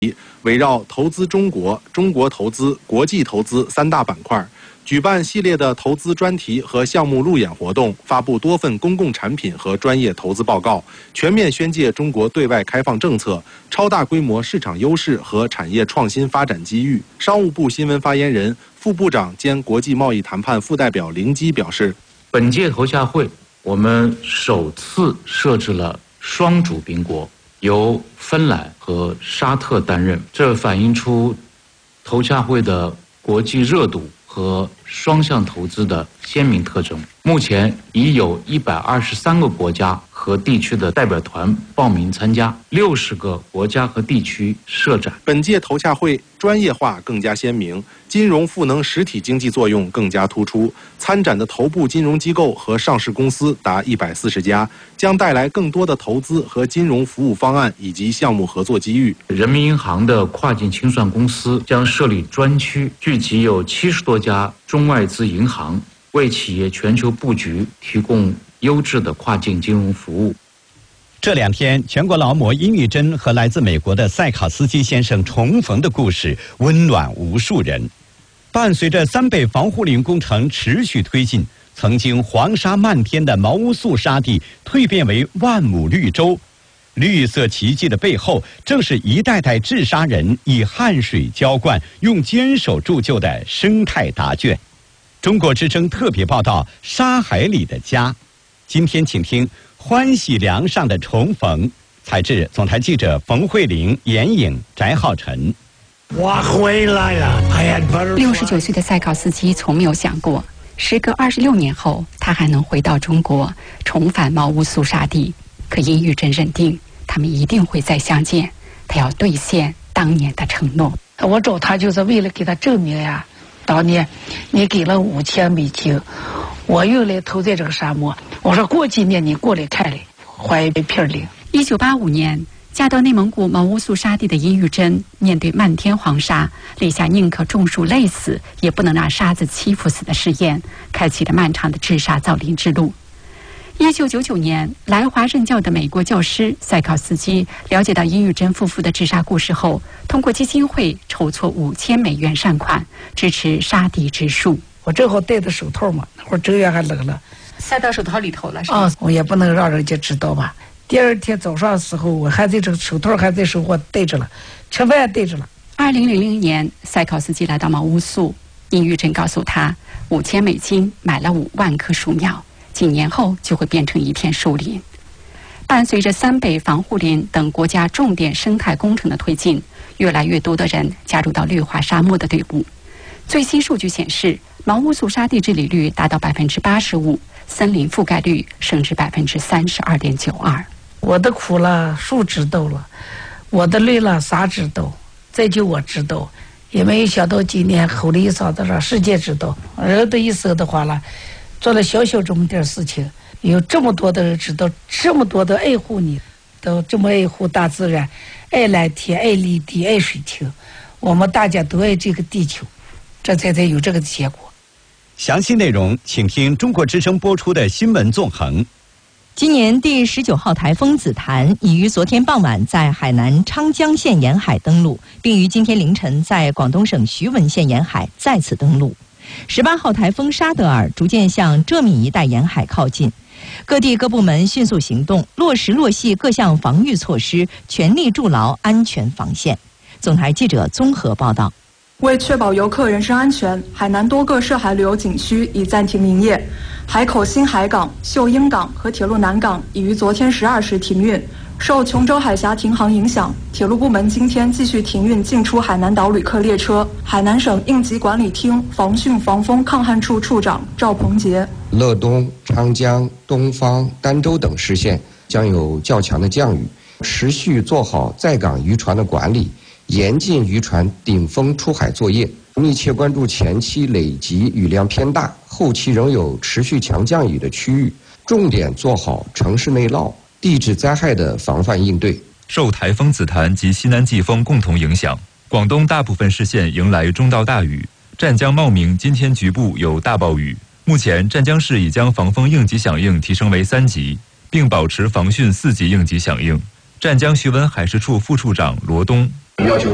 围绕投资中国、中国投资、国际投资3大板块，举办系列的投资专题和项目路演活动，发布多份公共产品和专业投资报告，全面宣介中国对外开放政策、超大规模市场优势和产业创新发展机遇。商务部新闻发言人、副部长兼国际贸易谈判副代表林基表示， 本届投下会我们首次设置了双主宾国，由芬兰和沙特担任，这反映出投下会的国际热度和双向投资的鲜明特征。目前已有123个国家和地区的代表团报名参加，60个国家和地区设展。 本届投下会专业化更加鲜明，金融赋能实体经济作用更加突出。参展的头部金融机构和上市公司达140家，将带来更多的投资和金融服务方案以及项目合作机遇。 人民银行的跨境清算公司将设立专区，聚集有70多家中外资银行，为企业全球布局提供优质的跨境金融服务。 这2天，全国劳模殷玉珍和来自美国的塞考斯基先生重逢的故事温暖无数人。伴随着3北防护林工程持续推进，曾经黄沙漫天的毛乌素沙地蜕变为万亩绿洲。绿色奇迹的背后，正是一代代治沙人以汗水浇灌、用坚守铸就的生态答卷。中国之声特别报道：沙海里的家。今天请听欢喜梁上的重逢，采制总台记者冯慧玲、严颖、翟浩晨。 我回来了。 69岁的塞考斯基从没有想过，时隔26年后，他还能回到中国，重返毛乌素沙地。可殷玉珍认定，他们一定会再相见，他要兑现当年的承诺。 我找他就是为了给他证明呀，当年你给了5000美金，我用来投在这个沙漠。我说过几年你过来看来，还一片岭。 1985年。嫁到内蒙古毛乌素沙地的殷玉珍，面对漫天黄沙，立下宁可种树累死，也不能让沙子欺负死的誓言，开启了漫长的治沙造林之路。1999年，来华任教的美国教师塞考斯基了解到殷玉珍夫妇的治沙故事后，通过基金会筹措5000美元善款，支持沙地植树。 我正好戴着手套嘛，那会儿正月还冷了， 塞到手套里头了是吧？ 我也不能让人家知道吧。第2天早上的时候，我还在这个手套还在手，我戴着了，吃饭戴着了。 2000年，塞考斯基来到毛乌素，殷玉珍告诉他，5000美金买了5万棵树苗，几年后就会变成一片树林。伴随着3北防护林等国家重点生态工程的推进，越来越多的人加入到绿化沙漠的队伍。最新数据显示，毛乌素沙地治理率达到85%，森林覆盖率升至32.92%。 我的苦了，树知道了；我的累了，啥知道？再就我知道，也没有想到今年吼了一嗓子，让世界知道。人的一生的话了，做了小小这么点事情，有这么多的人知道，这么多的爱护你，都这么爱护大自然，爱蓝天，爱绿地，爱水清。我们大家都爱这个地球，这才有这个结果。 详细内容，请听中国之声播出的新闻纵横。 今年第19号台风紫檀已于昨天傍晚在海南昌江县沿海登陆，并于今天凌晨在广东省徐闻县沿海再次登陆。18号台风沙德尔逐渐向浙闽一带沿海靠近，各地各部门迅速行动，落实落细各项防御措施，全力筑牢安全防线。总台记者综合报道。 为确保游客人身安全，海南多个涉海旅游景区已暂停营业。海口新海港、秀英港和铁路南港已于昨天12时停运。受琼州海峡停航影响，铁路部门今天继续停运进出海南岛旅客列车。海南省应急管理厅防汛防风抗旱处处长赵鹏杰： 乐东、昌江、东方、儋州等市县将有较强的降雨，持续做好在港渔船的管理，严禁渔船顶风出海作业，密切关注前期累积雨量偏大、后期仍有持续强降雨的区域，重点做好城市内涝、地质灾害的防范应对。 受台风紫檀及西南季风共同影响，广东大部分市县迎来中到大雨，湛江茂名今天局部有大暴雨。目前湛江市已将防风应急响应提升为3级，并保持防汛4级应急响应。湛江徐闻海事处副处长罗东： 要求